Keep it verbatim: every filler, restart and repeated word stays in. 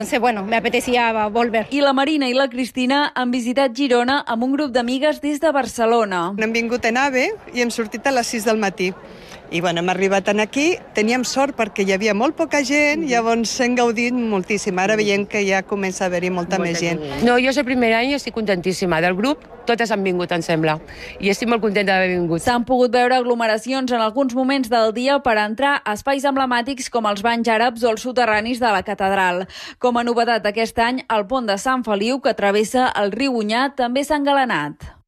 Entonces, bueno, me apetecía volver. I la Marina i la Cristina han visitat Girona amb un grup d'amigues des de Barcelona. Hem vingut en AVE i hem sortit a les sis del matí. I bueno, hem arribat aquí, teníem sort perquè hi havia molt poca gent, llavors hem gaudit moltíssim. Ara veiem que ja comença a haver-hi molta, molta més gent. No, jo és el primer any i estic contentíssima. Del grup, totes han vingut, em sembla. I estic molt contenta d'haver vingut. S'han pogut veure aglomeracions en alguns moments del dia per entrar a espais emblemàtics com els banys àrabs o els soterranis de la catedral. Com a novetat aquest any, el pont de Sant Feliu, que travessa el riu Onyar, també s'ha engalanat.